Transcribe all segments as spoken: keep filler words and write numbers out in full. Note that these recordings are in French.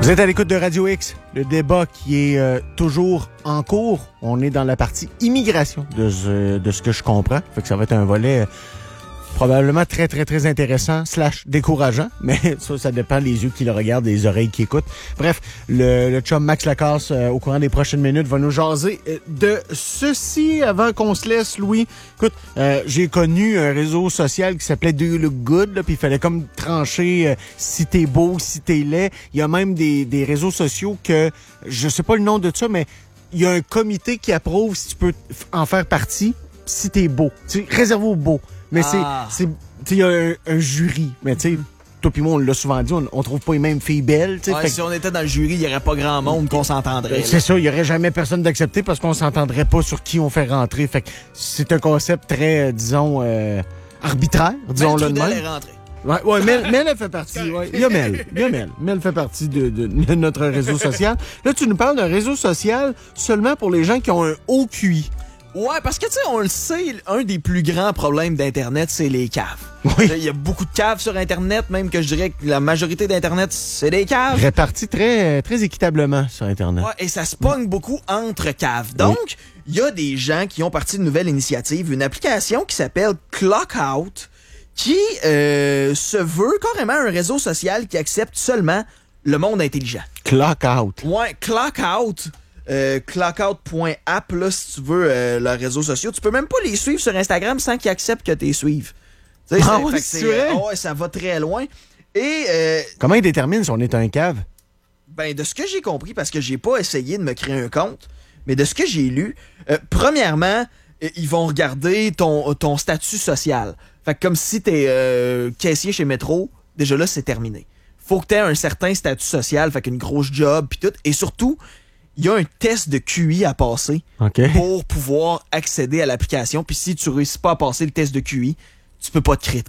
Vous êtes à l'écoute de Radio X, le débat qui est euh, toujours en cours. On est dans la partie immigration de ce, de ce que je comprends. Fait que ça va être un volet euh, probablement très, très, très intéressant slash décourageant. Mais ça, ça dépend des yeux qui le regardent, des oreilles qui écoutent. Bref, le, le chum Max Lacasse, euh, au courant des prochaines minutes, va nous jaser euh, de ceci avant qu'on se laisse, Louis. Écoute, euh, j'ai connu un réseau social qui s'appelait Do You Look Good, là, puis il fallait comme trancher euh, si t'es beau, si t'es laid. Il y a même des, des réseaux sociaux que, je sais pas le nom de ça, mais il y a un comité qui approuve si tu peux en faire partie, si t'es beau. Tu sais, réservé aux beaux. Mais ah. c'est, c'est, il y a un, un jury. Mais tu sais, toi pis moi, on l'a souvent dit, on, on trouve pas les mêmes filles belles. Ouais, fait si on était dans le jury, il y aurait pas grand monde qu'on s'entendrait. C'est là. Ça, il y aurait jamais personne d'accepter parce qu'on s'entendrait pas sur qui on fait rentrer. Fait que c'est un concept très, euh, disons, euh, arbitraire, disons-le de même. Est rentrée. Ouais, ouais, Mel, Mel, elle fait partie. Ouais. Il y a Mel. Il y a Mel. Mel fait partie de, de, de notre réseau social. Là, tu nous parles d'un réseau social seulement pour les gens qui ont un haut Q I. Ouais, parce que, tu sais, on le sait, un des plus grands problèmes d'Internet, c'est les caves. Oui. Il y a beaucoup de caves sur Internet, même que je dirais que la majorité d'Internet, c'est des caves. Répartis très, très équitablement sur Internet. Ouais, et ça se pogne beaucoup entre caves. Donc, il oui. y a des gens qui ont parti d'une nouvelle initiative, une application qui s'appelle Clockout, qui euh, se veut carrément un réseau social qui accepte seulement le monde intelligent. Clockout. Ouais, Clockout. Euh, clockout point app, là, si tu veux, euh, leurs réseaux sociaux. Tu peux même pas les suivre sur Instagram sans qu'ils acceptent que tu les suives. Ah c'est, ouais, c'est vrai? Oh, ouais, ça va très loin. Et euh, comment ils déterminent si on est un cave? Ben, de ce que j'ai compris, parce que j'ai pas essayé de me créer un compte, mais de ce que j'ai lu, euh, premièrement, euh, ils vont regarder ton, ton statut social. Fait que comme si t'es euh, caissier chez Métro, déjà là, c'est terminé. Faut que t'aies un certain statut social, fait qu'une grosse job, pis tout. Et surtout, il y a un test de Q I à passer okay. pour pouvoir accéder à l'application. Puis si tu réussis pas à passer le test de Q I, tu peux pas te créer de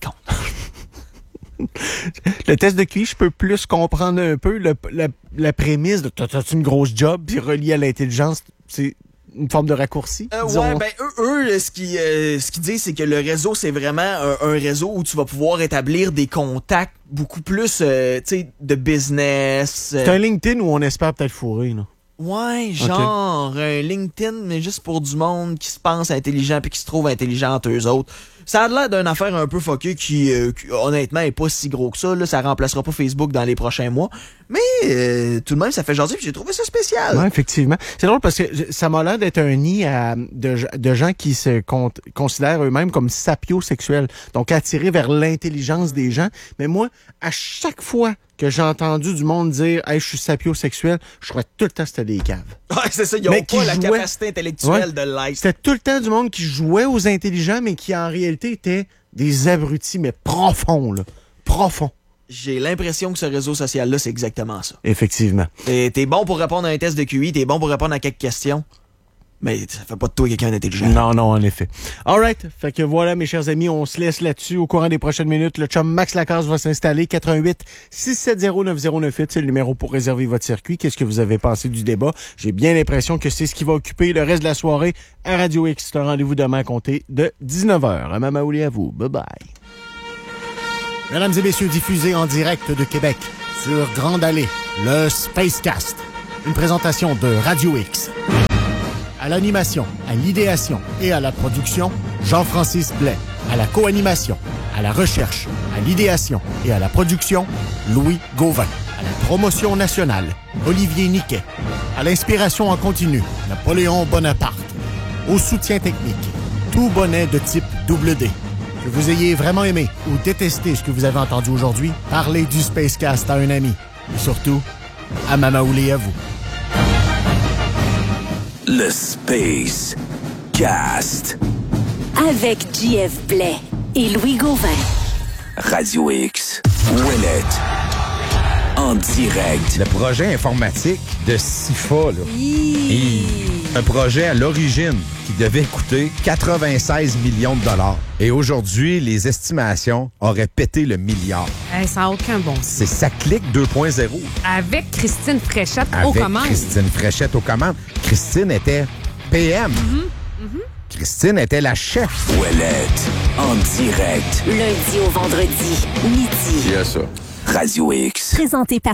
compte. Le test de Q I, je peux plus comprendre un peu le, la, la prémisse de t'as, t'as une grosse job, puis relié à l'intelligence, c'est une forme de raccourci. Euh, ouais, ben eux, eux ce qu'ils euh, ce qu'ils disent, c'est que le réseau, c'est vraiment un, un réseau où tu vas pouvoir établir des contacts beaucoup plus, euh, tu sais, de business. Euh... C'est un LinkedIn où on espère peut-être fourrer, là. Ouais, genre okay. un LinkedIn, mais juste pour du monde qui se pense intelligent puis qui se trouve intelligent entre eux autres. Ça a l'air d'une affaire un peu fuckée qui, euh, qui, honnêtement, est pas si gros que ça. Là, ça remplacera pas Facebook dans les prochains mois. Mais euh, tout de même, ça fait jaser puis j'ai trouvé ça spécial. Ouais, effectivement. C'est drôle parce que ça m'a l'air d'être un nid à, de, de gens qui se con- considèrent eux-mêmes comme sapiosexuels. Donc, attirés vers l'intelligence des gens. Mais moi, à chaque fois que j'ai entendu du monde dire « Hey, je suis sapiosexuel », je crois tout le temps que c'était des caves. Ouais, c'est ça. Ils n'ont pas la jouait... capacité intellectuelle ouais. de l'être. C'était tout le temps du monde qui jouait aux intelligents, mais qui en réalité étaient des abrutis, mais profonds, là. Profonds. J'ai l'impression que ce réseau social-là, c'est exactement ça. Effectivement. Et t'es bon pour répondre à un test de Q I, t'es bon pour répondre à quelques questions, mais ça fait pas de toi quelqu'un d'intelligent. Non, non, en effet. All right. Fait que voilà, mes chers amis, on se laisse là-dessus. Au courant des prochaines minutes, le chum Max Lacasse va s'installer. quatre un huit, six sept zéro, neuf zéro neuf huit, c'est le numéro pour réserver votre circuit. Qu'est-ce que vous avez pensé du débat? J'ai bien l'impression que c'est ce qui va occuper le reste de la soirée à Radio X. C'est un rendez-vous demain à compter de dix-neuf heures. À Mamaouli, à vous. Bye-bye. Mesdames et messieurs, diffusé en direct de Québec sur Grande Allée, le Spacecast. Une présentation de Radio X. À l'animation, à l'idéation et à la production, Jean-Francis Blais. À la co-animation, à la recherche, à l'idéation et à la production, Louis Gauvin. À la promotion nationale, Olivier Niquet. À l'inspiration en continu, Napoléon Bonaparte. Au soutien technique, tout bonnet de type double D. Que vous ayez vraiment aimé ou détesté ce que vous avez entendu aujourd'hui, parlez du Spacecast à un ami. Et surtout, à Mamaouli à vous. Le Space Cast. Avec J F Blais et Louis Gauvin. Radio X. Ouellette. En direct. Le projet informatique de SIFA, là. Et un projet à l'origine qui devait coûter quatre-vingt-seize millions de dollars. Et aujourd'hui, les estimations auraient pété le milliard. Hey, ça n'a aucun bon sens. C'est Ça clique deux point zéro. Avec Christine Fréchette Avec aux commandes. Avec Christine Fréchette aux commandes. Christine était P M. Mm-hmm. Mm-hmm. Christine était la chef. Ouellette. En direct. Lundi au vendredi, midi. Il y a ça. Radio X. Présenté par